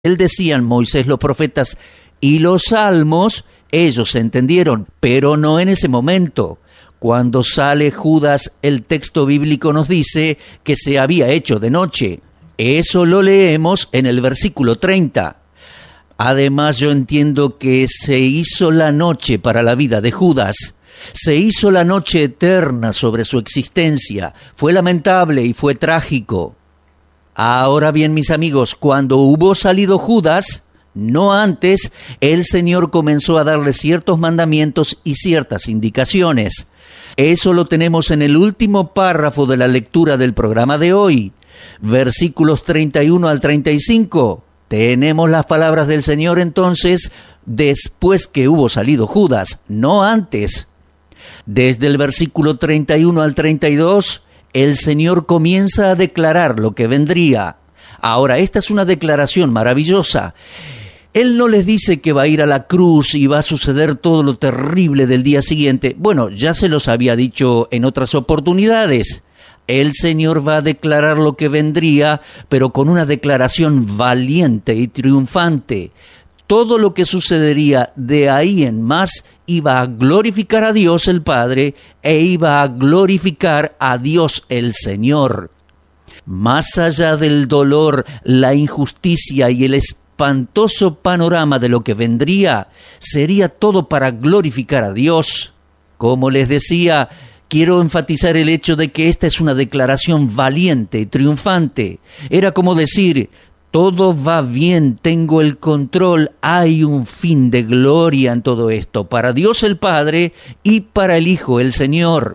él decían Moisés, los profetas y los salmos, ellos entendieron, pero no en ese momento. Cuando sale Judas, el texto bíblico nos dice que se había hecho de noche. Eso lo leemos en el versículo 30. Además, yo entiendo que se hizo la noche para la vida de Judas. Se hizo la noche eterna sobre su existencia. Fue lamentable y fue trágico. Ahora bien, mis amigos, cuando hubo salido Judas, no antes, el Señor comenzó a darle ciertos mandamientos y ciertas indicaciones. Eso lo tenemos en el último párrafo de la lectura del programa de hoy, versículos 31 al 35. Tenemos las palabras del Señor entonces, después que hubo salido Judas, no antes. Desde el versículo 31 al 32, el Señor comienza a declarar lo que vendría. Ahora, esta es una declaración maravillosa. Él no les dice que va a ir a la cruz y va a suceder todo lo terrible del día siguiente. Bueno, ya se los había dicho en otras oportunidades. El Señor va a declarar lo que vendría, pero con una declaración valiente y triunfante. Todo lo que sucedería de ahí en más iba a glorificar a Dios el Padre e iba a glorificar a Dios el Señor. Más allá del dolor, la injusticia y el espantoso panorama de lo que vendría, sería todo para glorificar a Dios. Como les decía, quiero enfatizar el hecho de que esta es una declaración valiente y triunfante. Era como decir, todo va bien, tengo el control, hay un fin de gloria en todo esto, para Dios el Padre y para el Hijo el Señor.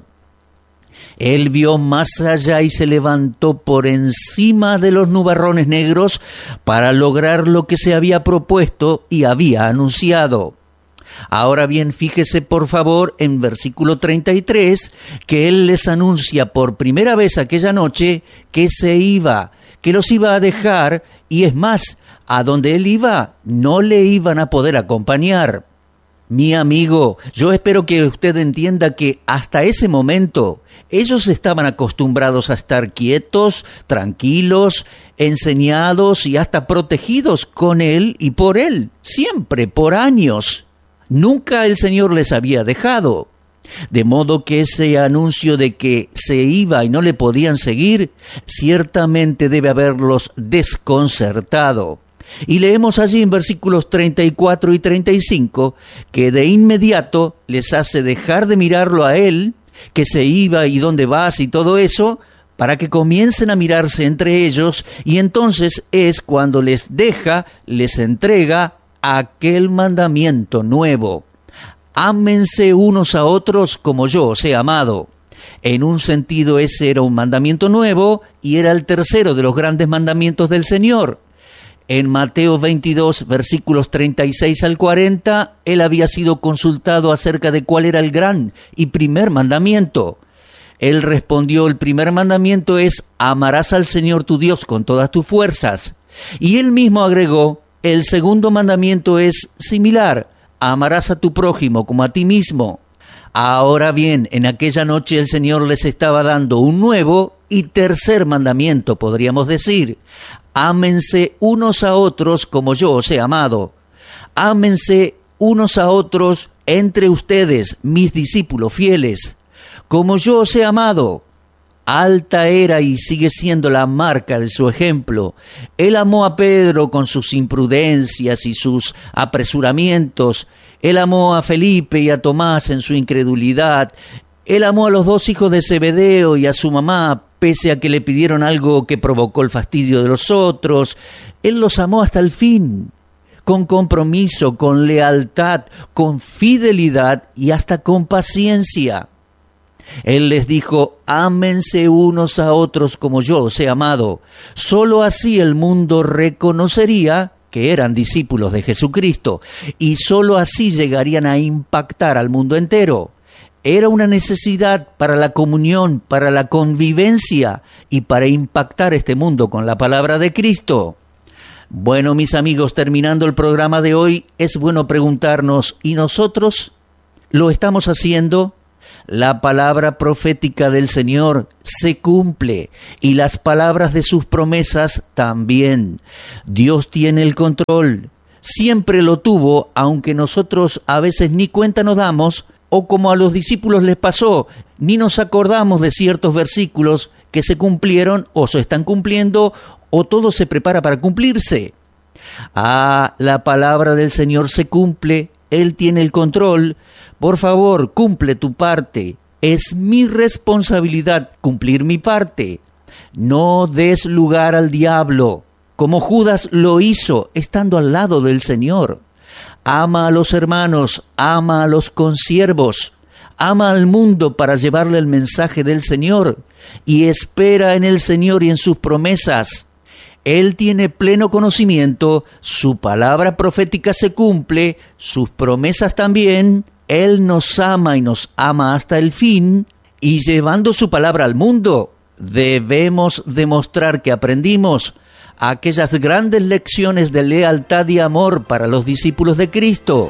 Él vio más allá y se levantó por encima de los nubarrones negros para lograr lo que se había propuesto y había anunciado. Ahora bien, fíjese por favor en versículo 33, que Él les anuncia por primera vez aquella noche que se iba, que los iba a dejar, y es más, a donde Él iba no le iban a poder acompañar. Mi amigo, yo espero que usted entienda que hasta ese momento ellos estaban acostumbrados a estar quietos, tranquilos, enseñados y hasta protegidos con Él y por Él, siempre, por años. Nunca el Señor les había dejado. De modo que ese anuncio de que se iba y no le podían seguir, ciertamente debe haberlos desconcertado. Y leemos allí en versículos 34 y 35 que de inmediato les hace dejar de mirarlo a Él, que se iba y dónde vas y todo eso, para que comiencen a mirarse entre ellos, y entonces es cuando les deja, les entrega aquel mandamiento nuevo. Ámense unos a otros como yo os he amado. En un sentido ese era un mandamiento nuevo y era el tercero de los grandes mandamientos del Señor. En Mateo 22, versículos 36 al 40, Él había sido consultado acerca de cuál era el gran y primer mandamiento. Él respondió, el primer mandamiento es, amarás al Señor tu Dios con todas tus fuerzas. Y Él mismo agregó, el segundo mandamiento es similar, amarás a tu prójimo como a ti mismo. Ahora bien, en aquella noche el Señor les estaba dando un nuevo y tercer mandamiento, podríamos decir. Ámense unos a otros como yo os he amado. Ámense unos a otros entre ustedes, mis discípulos fieles, como yo os he amado. Alta era y sigue siendo la marca de su ejemplo. Él amó a Pedro con sus imprudencias y sus apresuramientos. Él amó a Felipe y a Tomás en su incredulidad. Él amó a los dos hijos de Zebedeo y a su mamá, pese a que le pidieron algo que provocó el fastidio de los otros. Él los amó hasta el fin, con compromiso, con lealtad, con fidelidad y hasta con paciencia. Él les dijo, ámense unos a otros como yo os he amado. Solo así el mundo reconocería que eran discípulos de Jesucristo y solo así llegarían a impactar al mundo entero. Era una necesidad para la comunión, para la convivencia y para impactar este mundo con la palabra de Cristo. Bueno, mis amigos, terminando el programa de hoy, es bueno preguntarnos, ¿y nosotros lo estamos haciendo? La palabra profética del Señor se cumple y las palabras de sus promesas también. Dios tiene el control. Siempre lo tuvo, aunque nosotros a veces ni cuenta nos damos, o como a los discípulos les pasó, ni nos acordamos de ciertos versículos que se cumplieron o se están cumpliendo, o todo se prepara para cumplirse. La palabra del Señor se cumple, Él tiene el control. Por favor, cumple tu parte. Es mi responsabilidad cumplir mi parte. No des lugar al diablo, como Judas lo hizo estando al lado del Señor. Ama a los hermanos, ama a los consiervos, ama al mundo para llevarle el mensaje del Señor y espera en el Señor y en sus promesas. Él tiene pleno conocimiento, su palabra profética se cumple, sus promesas también. Él nos ama y nos ama hasta el fin, y llevando su palabra al mundo, debemos demostrar que aprendimos aquellas grandes lecciones de lealtad y amor para los discípulos de Cristo.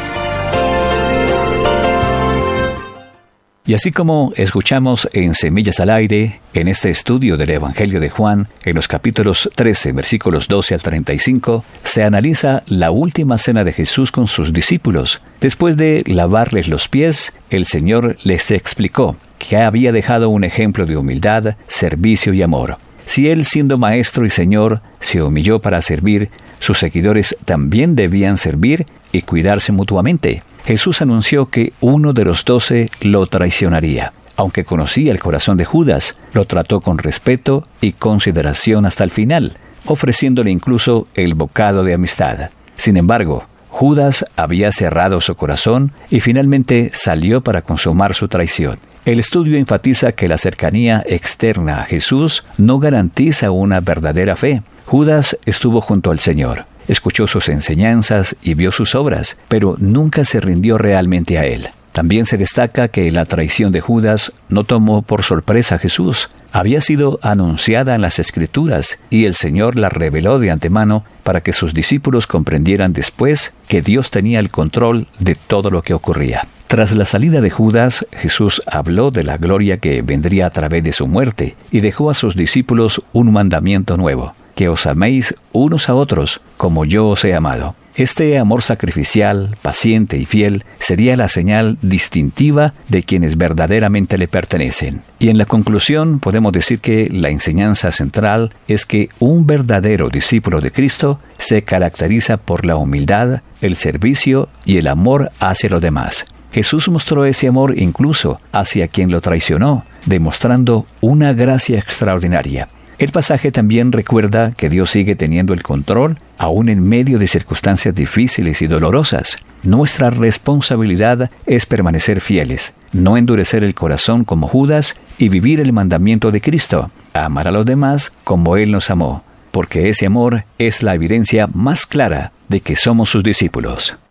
Y así como escuchamos en Semillas al Aire, en este estudio del Evangelio de Juan, en los capítulos 13, versículos 12 al 35, se analiza la última cena de Jesús con sus discípulos. Después de lavarles los pies, el Señor les explicó que había dejado un ejemplo de humildad, servicio y amor. Si Él, siendo Maestro y Señor, se humilló para servir, sus seguidores también debían servir y cuidarse mutuamente. Jesús anunció que uno de los 12 lo traicionaría. Aunque conocía el corazón de Judas, lo trató con respeto y consideración hasta el final, ofreciéndole incluso el bocado de amistad. Sin embargo, Judas había cerrado su corazón y finalmente salió para consumar su traición. El estudio enfatiza que la cercanía externa a Jesús no garantiza una verdadera fe. Judas estuvo junto al Señor, escuchó sus enseñanzas y vio sus obras, pero nunca se rindió realmente a Él. También se destaca que la traición de Judas no tomó por sorpresa a Jesús. Había sido anunciada en las Escrituras y el Señor la reveló de antemano para que sus discípulos comprendieran después que Dios tenía el control de todo lo que ocurría. Tras la salida de Judas, Jesús habló de la gloria que vendría a través de su muerte y dejó a sus discípulos un mandamiento nuevo: que os améis unos a otros como yo os he amado. Este amor sacrificial, paciente y fiel sería la señal distintiva de quienes verdaderamente le pertenecen. Y en la conclusión podemos decir que la enseñanza central es que un verdadero discípulo de Cristo se caracteriza por la humildad, el servicio y el amor hacia los demás. Jesús mostró ese amor incluso hacia quien lo traicionó, demostrando una gracia extraordinaria. El pasaje también recuerda que Dios sigue teniendo el control, aún en medio de circunstancias difíciles y dolorosas. Nuestra responsabilidad es permanecer fieles, no endurecer el corazón como Judas y vivir el mandamiento de Cristo: amar a los demás como Él nos amó, porque ese amor es la evidencia más clara de que somos sus discípulos.